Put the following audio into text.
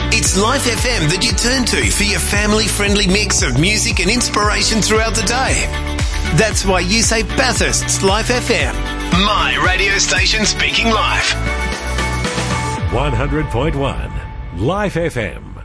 It's Life FM that you turn to for your family-friendly mix of music and inspiration throughout the day. That's why you say Bathurst's Life FM. My radio station speaking life. 100.1 Life FM.